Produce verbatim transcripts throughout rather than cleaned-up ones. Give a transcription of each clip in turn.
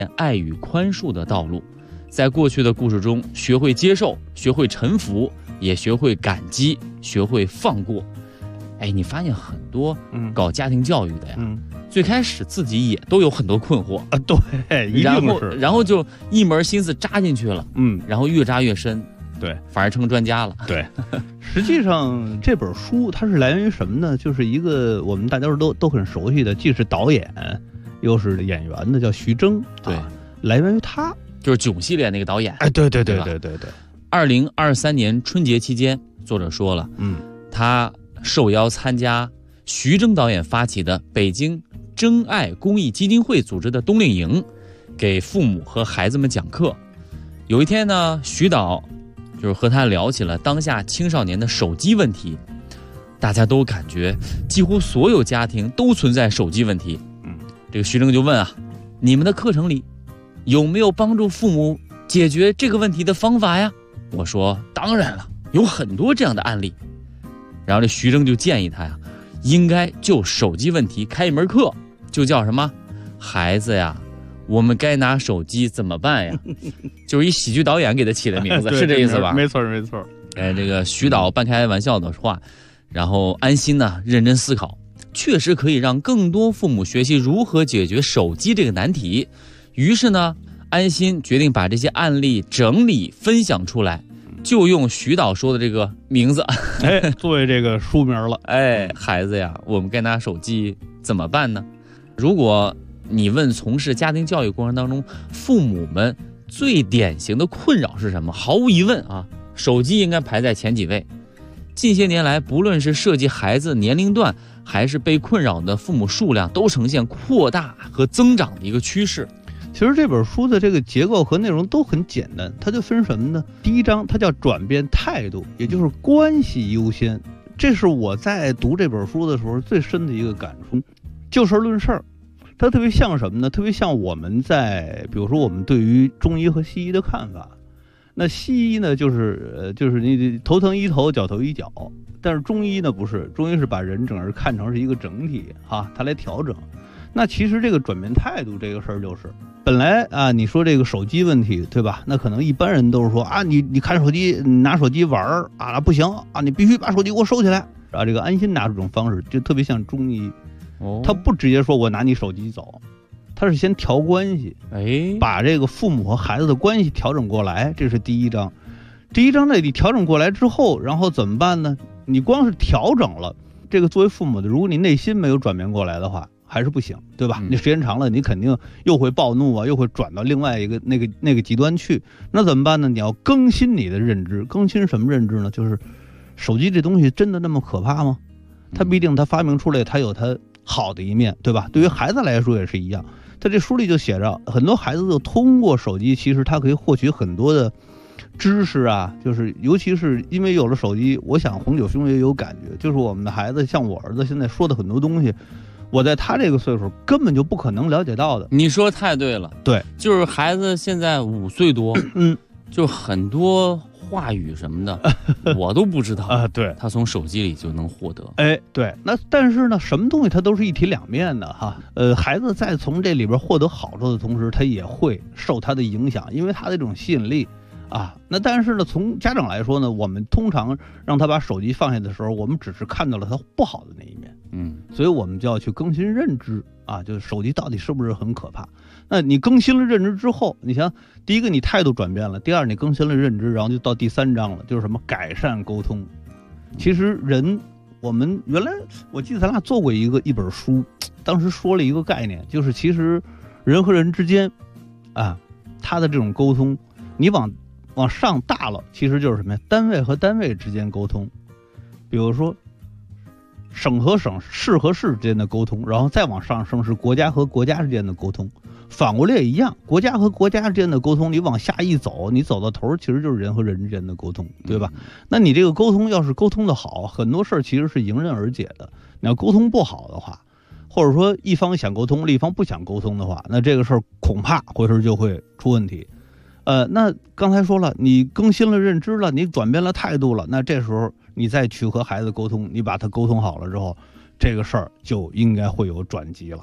爱与宽恕的道路。在过去的故事中，学会接受，学会臣服，也学会感激，学会放过。哎，你发现很多搞家庭教育的呀，嗯、最开始自己也都有很多困惑啊，对，一定是， 然后然后就一门心思扎进去了， 嗯， 然后越扎越深， 对， 反而成专家了。 对，实际上这本书它是来源于什么呢？就是一个我们大家都都很熟悉的，既是导演又是演员的，叫徐峥， 对， 啊、来源于他。 就是囧系列那个导演， 哎，对对对对对对。 二零二三年春节期间，作者说了，嗯，他受邀参加徐峥导演发起的北京真爱公益基金会组织的冬令营，给父母和孩子们讲课。有一天呢，徐导就是和他聊起了当下青少年的手机问题，大家都感觉几乎所有家庭都存在手机问题。嗯，这个徐峥就问啊，你们的课程里有没有帮助父母解决这个问题的方法呀？我说当然了，有很多这样的案例。然后这徐峥就建议他呀，应该就手机问题开一门课，就叫什么孩子呀，我们该拿手机怎么办呀？就是一喜剧导演给他起的名字，是这意思吧？ 没错没错。 哎，这个徐导半开玩笑的话，然后安心呢认真思考，确实可以让更多父母学习如何解决手机这个难题。于是呢，安心决定把这些案例整理分享出来，就用徐导说的这个名字， 哎，作为这个书名了。 哎，孩子呀，我们该拿手机怎么办呢？如果你问从事家庭教育过程当中，父母们最典型的困扰是什么？毫无疑问啊，手机应该排在前几位。近些年来，不论是涉及孩子年龄段，还是被困扰的父母数量，都呈现扩大和增长的一个趋势。 其实这本书的这个结构和内容都很简单，它就分什么呢？第一章它叫转变态度，也就是关系优先。这是我在读这本书的时候最深的一个感触。就事论事儿，它特别像什么呢？特别像我们在比如说我们对于中医和西医的看法。那西医呢，就是呃，就是你头疼医头，脚头医脚，但是中医呢不是，中医是把人整个看成是一个整体哈，它来调整。那其实这个转变态度这个事儿就是，本来啊，你说这个手机问题，对吧？那可能一般人都是说啊，你你看手机，你拿手机玩啊，不行啊，你必须把手机给我收起来啊。这个安心拿这种方式就特别像中医，哦，他不直接说我拿你手机走，他是先调关系，哎，把这个父母和孩子的关系调整过来，这是第一章。第一章呢，你调整过来之后，然后怎么办呢？你光是调整了，这个作为父母的，如果你内心没有转变过来的话，还是不行，对吧？你时间长了，你肯定又会暴怒啊，又会转到另外一个那个那个极端去。那怎么办呢？你要更新你的认知，更新什么认知呢？就是手机这东西真的那么可怕吗？它不一定，它发明出来它有它好的一面，对吧？对于孩子来说也是一样。在这书里就写着，很多孩子就通过手机，其实他可以获取很多的知识啊，就是尤其是因为有了手机，我想红九兄也有感觉，就是我们的孩子，像我儿子现在说的很多东西，我在他这个岁数根本就不可能了解到的。 你说太对了， 对， 就是孩子现在五岁多，嗯，就很多话语什么的我都不知道啊。对， 他从手机里就能获得。 哎，对，那但是呢，什么东西它都是一体两面的哈。呃，孩子在从这里边获得好处的同时，他也会受他的影响，因为他的这种吸引力啊。那但是呢，从家长来说呢，我们通常让他把手机放下的时候，我们只是看到了他不好的那一面。嗯，所以我们就要去更新认知啊，就是手机到底是不是很可怕？那你更新了认知之后，你想，第一个你态度转变了，第二你更新了认知，然后就到第三章了，就是什么改善沟通。其实人，我们原来我记得咱俩做过一个一本书，当时说了一个概念，就是其实人和人之间啊，他的这种沟通，你往往上大了，其实就是什么呀？单位和单位之间沟通，比如说省和省、市和市之间的沟通，然后再往上升是国家和国家之间的沟通。反过来也一样，国家和国家之间的沟通，你往下一走，你走到头其实就是人和人之间的沟通，对吧？那你这个沟通要是沟通的好，很多事儿其实是迎刃而解的。你要沟通不好的话，或者说一方想沟通，另一方不想沟通的话，那这个事儿恐怕回头就会出问题。呃，那刚才说了，你更新了认知了，你转变了态度了，那这时候你再去和孩子沟通，你把他沟通好了之后，这个事儿就应该会有转机了。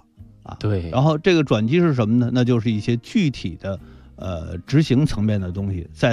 啊。 对， 然后这个转机是什么呢？那就是一些具体的呃执行层面的东西，在